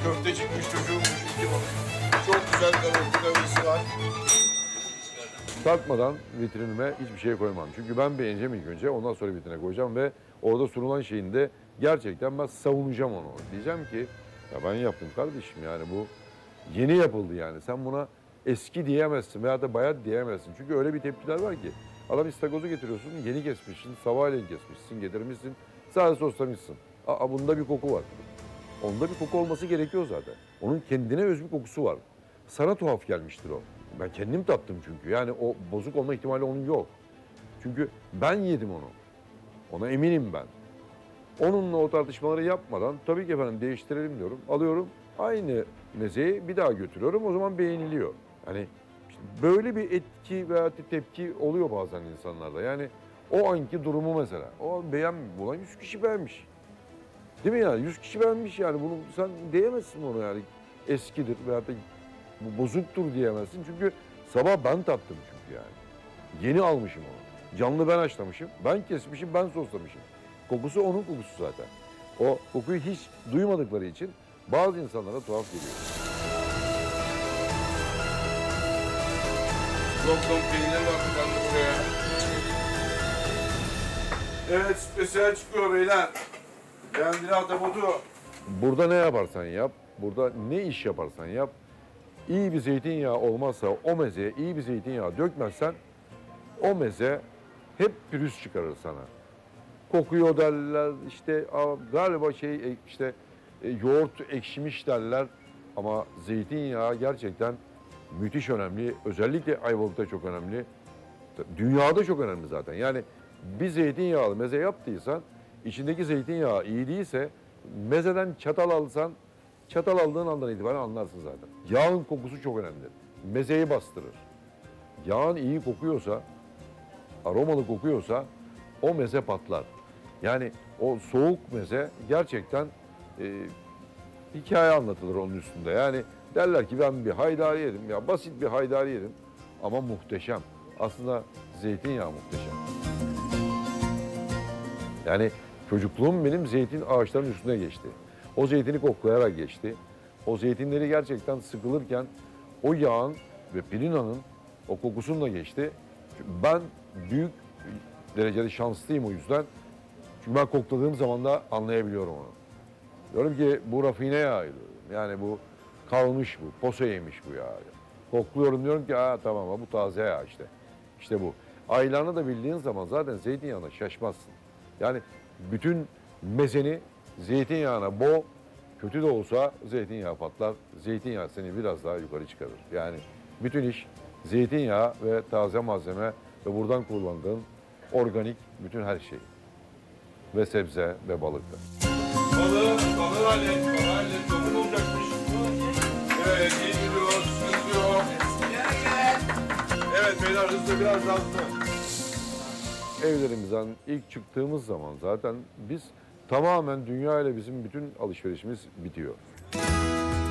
köfte çıkmış çocuğummuş. Çok güzel kahvesi var. Tatmadan vitrinime hiçbir şey koymam. Çünkü ben beğeneceğim ilk önce, ondan sonra vitrine koyacağım ve orada sunulan şeyin de gerçekten ben savunacağım onu. Diyeceğim ki ya ben yaptım kardeşim, yani bu yeni yapıldı yani. Sen buna eski diyemezsin veya da bayat diyemezsin. Çünkü öyle bir tepkiler var ki. Adam istakozu getiriyorsun, yeni kesmişsin, sabahleyin kesmişsin, getirmişsin, sadece soslamışsın. Aa, bunda bir koku var. Onda bir koku olması gerekiyor zaten. Onun kendine özgü bir kokusu var. Sana tuhaf gelmiştir o. Ben kendim tattım çünkü. Yani o bozuk olma ihtimali onun yok. Çünkü ben yedim onu. Ona eminim ben. Onunla o tartışmaları yapmadan tabii ki efendim değiştirelim diyorum. Alıyorum aynı mezeyi bir daha götürüyorum. O zaman beğeniliyor. Yani işte böyle bir etki veya tepki oluyor bazen insanlarda. Yani o anki durumu mesela. O an beğenmiyor. Ulan 100 kişi beğenmiş. Değil mi yani? 100 kişi beğenmiş yani. Bunu sen diyemezsin onu yani. Eskidir veyahut da bu bozuktur diyemezsin. Çünkü sabah ben tattım çünkü yani. Yeni almışım onu. Canlı ben haşlamışım. Ben kesmişim, ben soslamışım. Kokusu onun kokusu zaten. O kokuyu hiç duymadıkları için bazı insanlara tuhaf geliyor. Lokdon peynir var bir tane buraya. Evet, spesiyel çıkıyor beyler. Beğendili atabotu. Burada ne yaparsan yap, burada ne iş yaparsan yap, iyi bir zeytinyağı olmazsa o mezeye iyi bir zeytinyağı dökmezsen o meze hep pürüz çıkarır sana. Kokuyor derler, işte galiba işte yoğurt ekşimiş derler ama zeytinyağı gerçekten müthiş önemli. Özellikle Ayvalık'ta çok önemli. Dünyada çok önemli zaten. Yani bir zeytinyağlı meze yaptıysan içindeki zeytinyağı iyi değilse mezeden çatal alsan çatal aldığın andan itibaren anlarsın zaten. Yağın kokusu çok önemli. Mezeyi bastırır. Yağın iyi kokuyorsa, aromalı kokuyorsa o meze patlar. Yani o soğuk meze gerçekten hikaye anlatılır onun üstünde. Yani derler ki ben bir haydari yedim. Ya basit bir haydari yedim ama muhteşem. Aslında zeytinyağı muhteşem. Yani çocukluğum benim zeytin ağaçlarının üstüne geçti. O zeytini koklayarak geçti. O zeytinleri gerçekten sıkılırken o yağın ve pirinanın o kokusunla geçti. Ben büyük derecede şanslıyım o yüzden. Çünkü ben kokladığım zaman da anlayabiliyorum onu. Diyorum ki bu rafine yağ diyorum. Yani bu kalmış bu, posa yemiş bu yağ. Kokluyorum diyorum ki tamam bu taze yağ işte. İşte bu. Aylarını da bildiğin zaman zaten zeytinyağına şaşmazsın. Yani bütün mezeni zeytinyağına boğ, kötü de olsa zeytinyağı patlar. Zeytinyağı seni biraz daha yukarı çıkarır. Yani bütün iş zeytinyağı ve taze malzeme ve buradan kullandığın organik bütün her şey. Ve sebze ve balıkta. Balığı hallet. Dokun olacakmış. Evet, yediriyor, sıkıyor. Evet beyler hızlı, biraz daha hızlı. Evlerimizden ilk çıktığımız zaman zaten biz tamamen dünya ile bizim bütün alışverişimiz bitiyor.